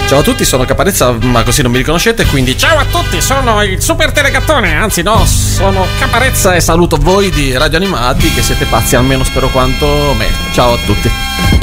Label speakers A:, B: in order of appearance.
A: Ciao a tutti, sono Caparezza, ma così non mi riconoscete, quindi ciao a tutti, sono il super telegattone, anzi no, sono Caparezza e saluto voi di Radio Animati che siete pazzi almeno spero quanto me. Ciao a tutti.